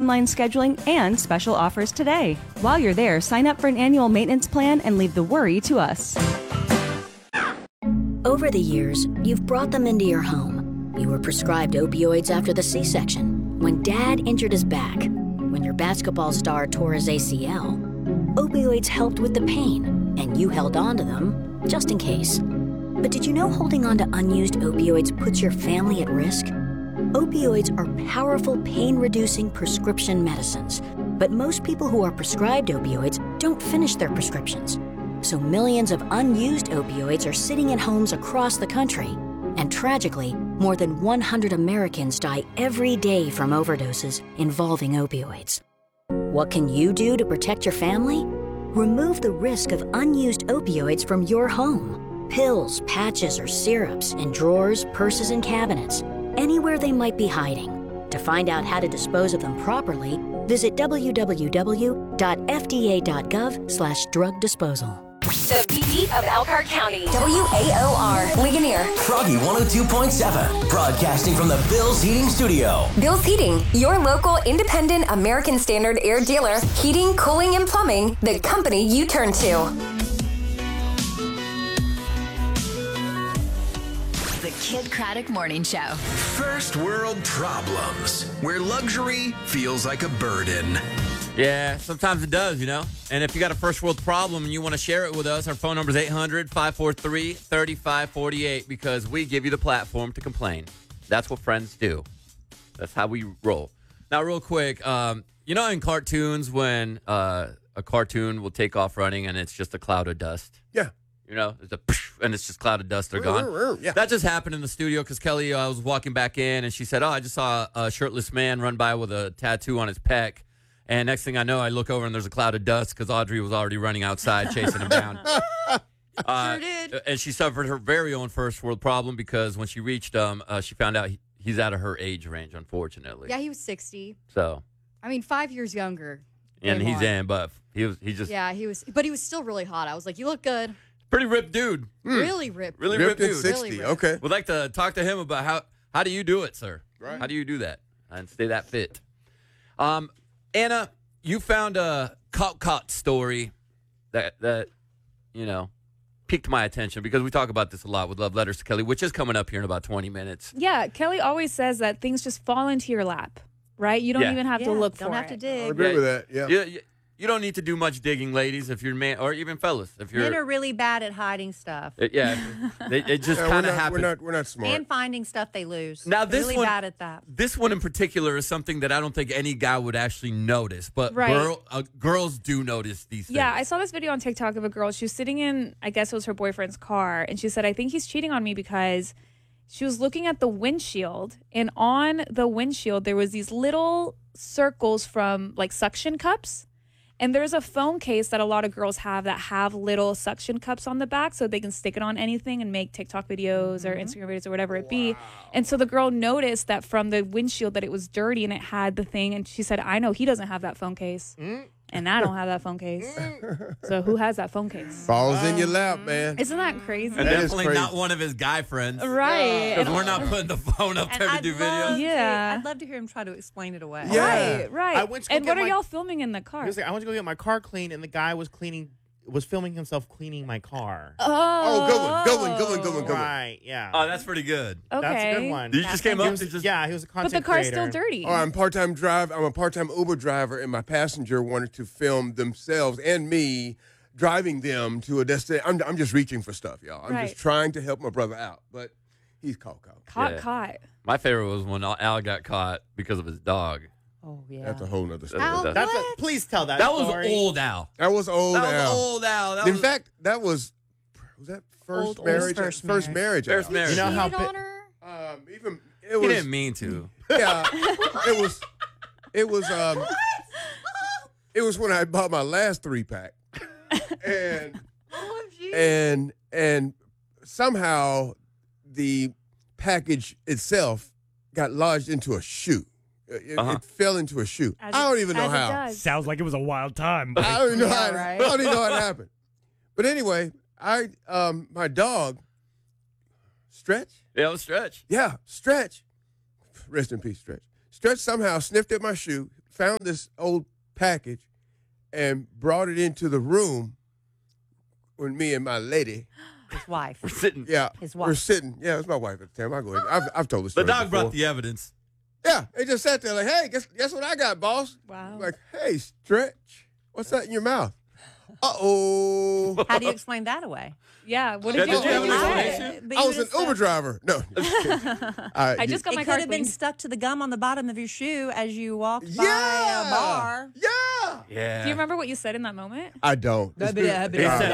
online scheduling and special offers today. While you're there, sign up for an annual maintenance plan and leave the worry to us. Over the years, you've brought them into your home. You were prescribed opioids after the C-section, when Dad injured his back, when your basketball star tore his ACL. Opioids helped with the pain, and you held on to them just in case. But did you know holding on to unused opioids puts your family at risk? Opioids are powerful pain-reducing prescription medicines, but most people who are prescribed opioids don't finish their prescriptions. So millions of unused opioids are sitting in homes across the country. And tragically, more than 100 Americans die every day from overdoses involving opioids. What can you do to protect your family? Remove the risk of unused opioids from your home. Pills, patches, or syrups in drawers, purses, and cabinets, anywhere they might be hiding. To find out how to dispose of them properly, visit www.fda.gov/drug disposal. The beat of Elkhart County. WAOR. Ligonier. Froggy 102.7. Broadcasting from the Bill's Heating Studio. Bill's Heating. Your local independent American Standard air dealer. Heating, cooling, and plumbing. The company you turn to. The Kid Craddock Morning Show. First world problems, where luxury feels like a burden. Yeah, sometimes it does, you know. And if you got a first world problem and you want to share it with us, our phone number is 800-543-3548 because we give you the platform to complain. That's what friends do. That's how we roll. Now, real quick, you know in cartoons when a cartoon will take off running and it's just a cloud of dust? Yeah. You know, there's a and it's just cloud of dust. They're gone. Yeah. That just happened in the studio because Kelly was walking back in and she said, I just saw a shirtless man run by with a tattoo on his pec. And next thing I know, I look over and there's a cloud of dust because Audrey was already running outside chasing him down. Sure did. And she suffered her very own first world problem because when she reached him, she found out he's out of her age range, unfortunately. Yeah, he was 60. So. I mean, 5 years younger. And he's in, but he just. Yeah, he was, but he was still really hot. I was like, you look good. Pretty ripped dude. Really ripped. Really ripped dude. 60. Really ripped. Okay. We'd like to talk to him about how do you do it, sir? Right. How do you do that and stay that fit? Anna, you found a caught story that you know piqued my attention because we talk about this a lot with Love Letters to Kelly, which is coming up here in about 20 minutes. Yeah, Kelly always says that things just fall into your lap, right? You don't even have to look for it. Don't have to dig. I agree with that. Yeah. You don't need to do much digging, ladies, if you're man or even fellas. If you're Men are really bad at hiding stuff it just kind of happens. We're not smart. and finding stuff they lose. Now They're this really one, bad at that. This one in particular is something that I don't think any guy would actually notice, but Right. girls do notice these things. Yeah, I saw this video on TikTok of a girl. She was sitting in, I guess it was her boyfriend's car, and she said, I think he's cheating on me because she was looking at the windshield, and on the windshield, there was these little circles from like suction cups. And there's a phone case that a lot of girls have that have little suction cups on the back so they can stick it on anything and make TikTok videos or Instagram videos or whatever it be. And so the girl noticed that from the windshield that it was dirty and it had the thing. And she said, I know he doesn't have that phone case. And I don't have that phone case. So who has that phone case? Falls in your lap, man. Isn't that crazy? And That is definitely crazy. not one of his guy friends. Right. Because we're not putting the phone up And there to I'd do love videos. to- Yeah. I'd love to hear him try to explain it away. Yeah. Right. I went to go And get what are my- y'all filming in the car? He was like, I went to go get my car cleaned, and the guy was filming himself cleaning my car. Oh, good one. Right, yeah. Oh, that's pretty good. Okay. That's a good one. You just came up He to was, just. yeah, he was a But content the car's creator. still dirty. Oh, I'm a part-time Uber driver, and my passenger wanted to film themselves and me driving them to a destination. I'm just reaching for stuff, y'all. I'm Right. just trying to help my brother out, but he's caught. Yeah. Caught. My favorite was when Al got caught because of his dog. Oh, yeah. That's a whole nother story. Al, That's what? please tell that That was story. old Al. That was old That was Al. old Al. That In was, fact, that was that first Old marriage? first First marriage. Al. First marriage. You know how Cheated on her? Even it he was. didn't mean to. Yeah, it was when I bought my last 3-pack, and somehow the package itself got lodged into a shoe. It fell into a shoe. I don't even know how. Sounds like it was a wild time. I don't even know how. right. I don't even know how it happened. But anyway, my dog, Stretch. Yeah, it was Stretch. Yeah, Stretch. Rest in peace, Stretch. Stretch somehow sniffed at my shoe, found this old package, and brought it into the room when me and my lady. His wife. We're sitting. Yeah. His wife. We're sitting. Yeah, it was my wife at the time. I'll go ahead. I've told the The story dog before. brought the evidence. Yeah, they just sat there like, hey, guess what I got, boss? Wow. I'm like, hey, Stretch, what's that in your mouth? Uh-oh. How do you explain that away? Yeah. What Yeah, did you did you have an say? explanation? But I you was an just, Uber driver. No. I just got my It car could have been cleaned. stuck to the gum on the bottom of your shoe as you walked by Yeah. a bar. Yeah. Yeah. Do you remember what you said in that moment? I don't. He said,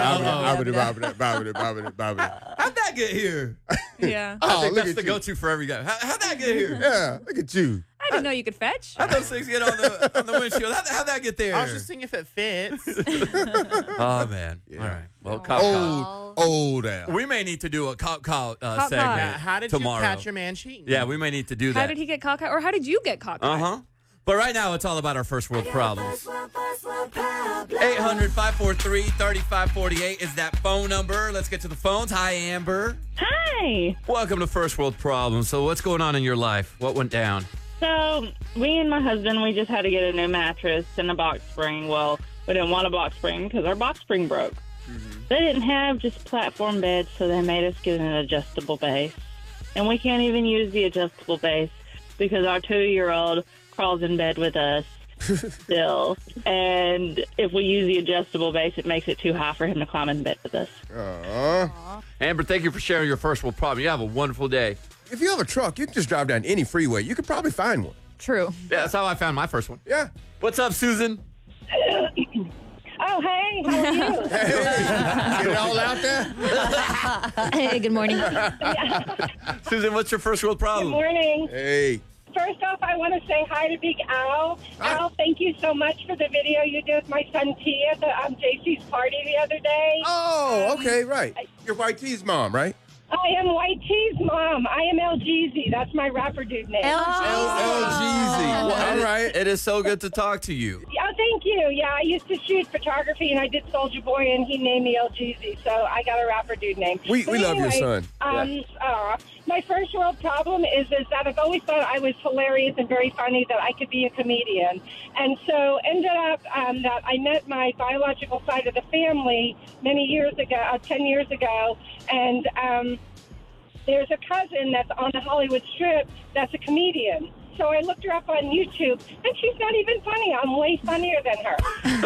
How'd that get here? Yeah. I Oh, think look that's at the you. go-to for every guy. How'd that get here? Yeah, look at you. I didn't know you could fetch. How'd those things get on the windshield? How'd that get there? I was just seeing if it fits. Oh, man. All right. Well, cop. Old Al. We may need to do a cop Cop. segment Yeah, how did tomorrow. you catch your man cheating? Yeah, we may need to do that. How did he get caught? Or how did you get caught? Uh-huh. But right now, it's all about our first world problems. 800-543-3548 is that phone number. Let's get to the phones. Hi, Amber. Hi. Welcome to First World Problems. So what's going on in your life? What went down? So, me and my husband, we just had to get a new mattress and a box spring. Well, we didn't want a box spring because our box spring broke. They didn't have just platform beds, so they made us get an adjustable base. And we can't even use the adjustable base because our 2-year-old crawls in bed with us still. And if we use the adjustable base, it makes it too high for him to climb in bed with us. Amber, thank you for sharing your first world problem. You have a wonderful day. If you have a truck, you can just drive down any freeway. You could probably find one. True. Yeah, that's how I found my first one. Yeah. What's up, Susan? Oh, hey, how are you? Get it all out there? Hey, good morning. Susan, what's your first world Good problem? morning. Hey. First off, I want to say hi to Big Al. Al, thank you so much for the video you did with my son T at the JC's party the other day. Oh, okay, right. You're White T's mom, right? I am White T's mom. I am LGZ. That's my rapper dude name. LGZ. All right. It is so good to talk to you. Yeah, thank you. Yeah, I used to shoot photography, and I did Soulja Boy, and he named me LGZ, so I got a rapper dude name. We But love your anyway, son. My first world problem is that I've always thought I was hilarious and very funny, that I could be a comedian. And so ended up that I met my biological side of the family many years ago, 10 years ago, and there's a cousin that's on the Hollywood Strip that's a comedian. So I looked her up on YouTube, and she's not even funny. I'm way funnier than her.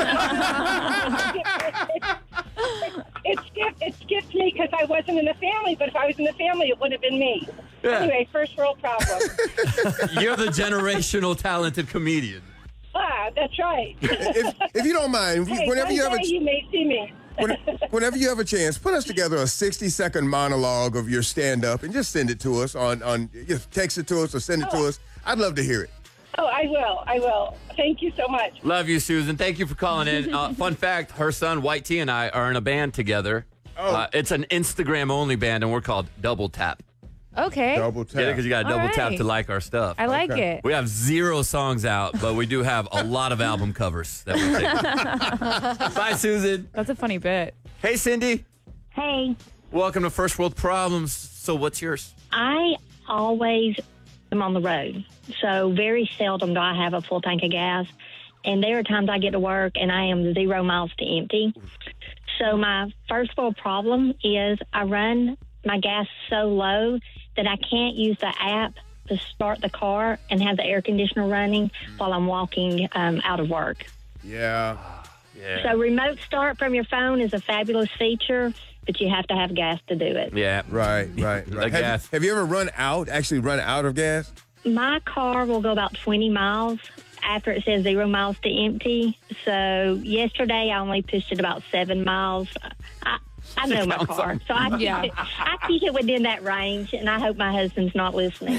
It skipped me because I wasn't in the family, but if I was in the family, it would have been me. Yeah. Anyway, first world problem. You're the generational talented comedian. That's right. If you don't mind, Hey, whenever you have one day you may see me. whenever you have a chance, put us together a 60-second monologue of your stand-up and just send it to us just text it to us or send it to us. I'd love to hear it. Oh, I will. Thank you so much. Love you, Susan. Thank you for calling in. Fun fact, her son, White T, and I are in a band together. It's an Instagram-only band, and we're called Double Tap. Okay. Double tap. Yeah, because you got to All double tap right. to like our stuff. I like it. We have 0 songs out, but we do have a lot of album covers that we take. Bye, Susan. That's a funny bit. Hey, Cindy. Hey, Welcome to First World Problems. So what's yours? I always am on the road, so very seldom do I have a full tank of gas. And there are times I get to work and I am 0 miles to empty. So my first world problem is I run my gas so low that I can't use the app to start the car and have the air conditioner running while I'm walking out of work. Yeah. So remote start from your phone is a fabulous feature, but you have to have gas to do it. Yeah. Right. Have you ever actually run out of gas? My car will go about 20 miles after it says 0 miles to empty. So yesterday I only pushed it about 7 miles. I know my car, so I keep it within that range, and I hope my husband's not listening.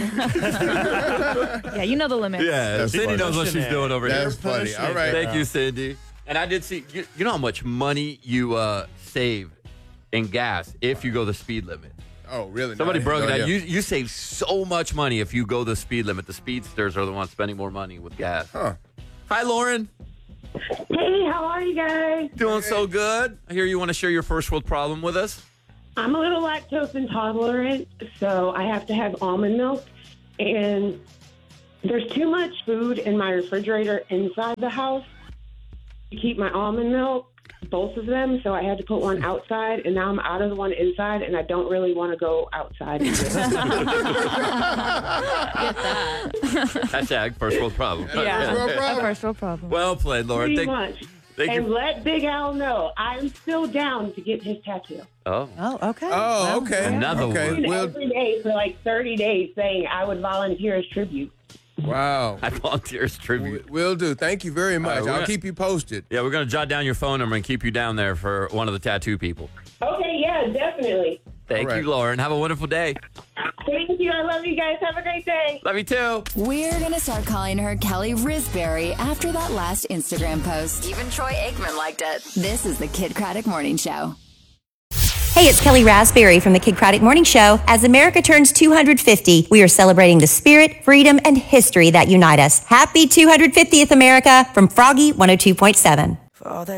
Yeah, you know the limit. Yeah, That's Cindy funny. knows what she's doing over That's here. funny. All right. Thank you, Cindy. And I did see, you know how much money you save in gas if you go the speed limit. Oh, really? Somebody broke it Oh, down. yeah. You save so much money if you go the speed limit. The speedsters are the ones spending more money with gas. Huh. Hi, Lauren. Hey, how are you guys? Doing so good. I hear you want to share your first world problem with us. I'm a little lactose intolerant, so I have to have almond milk. And There's too much food in my refrigerator inside the house to keep my almond milk, both of them, so I had to put one outside, and now I'm out of the one inside, and I don't really want to go outside. Hashtag first world problem. Yeah, first world problem. Well played, Laura. Pretty much. And let Big Al know I'm still down to get his tattoo. Oh. Oh, okay. Oh, okay. Another one. Every day for like 30 days saying I would volunteer as tribute. Wow. I volunteer as tribute. Will do. Thank you very much. I'll keep you posted. Yeah, we're going to jot down your phone number and keep you down there for one of the tattoo people. Okay, yeah, definitely. Thank you, Lauren. Have a wonderful day. Thank you. I love you guys. Have a great day. Love you too. We're going to start calling her Kelly Risberry after that last Instagram post. Even Troy Aikman liked it. This is the Kid Craddock Morning Show. Hey, it's Kelly Raspberry from the Kid Craddock Morning Show. As America turns 250, we are celebrating the spirit, freedom, and history that unite us. Happy 250th, America, from Froggy 102.7. For all that